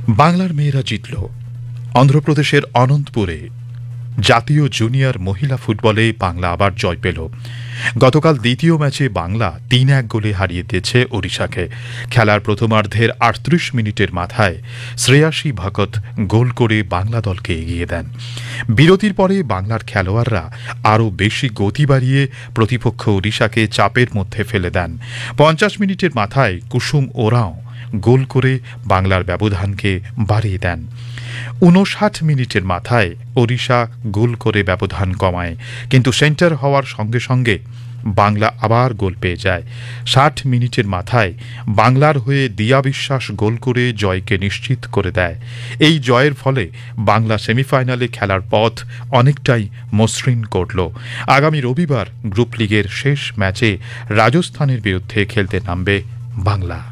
বাংলার মেয়েরা জিতল অন্ধ্রপ্রদেশের অনন্তপুরে। জাতীয় জুনিয়র মহিলা ফুটবলে বাংলা আবার জয় পেল। গতকাল দ্বিতীয় ম্যাচে বাংলা ৩-১ গোলে হারিয়ে দিয়েছে ওড়িশাকে। খেলার প্রথমার্ধের ৩৮ মিনিটের মাথায় শ্রেয়াসী ভকত গোল করে বাংলা দলকে এগিয়ে দেন। বিরতির পরে বাংলার খেলোয়াড়রা আরও বেশি গতি বাড়িয়ে প্রতিপক্ষ ওড়িশাকে চাপের মধ্যে ফেলে দেন। ৫০ মিনিটের মাথায় কুসুম ওরাঁও গোল করে বাংলার ব্যবধানকে বাড়িয়ে দেন। ৫৯ মিনিটের মাথায় ওড়িশা গোল করে ব্যবধান কমায়, কিন্তু সেন্টার হওয়ার সঙ্গে সঙ্গে বাংলা আবার গোল পেয়ে যায়। ৬০ মিনিটের মাথায় বাংলার হয়ে দিয়া বিশ্বাস গোল করে জয়কে নিশ্চিত করে দেয়। এই জয়ের ফলে বাংলা সেমিফাইনালে খেলার পথ অনেকটাই মসৃণ করল। আগামী রবিবার গ্রুপ লিগের শেষ ম্যাচে রাজস্থানের বিরুদ্ধে খেলতে নামবে বাংলা।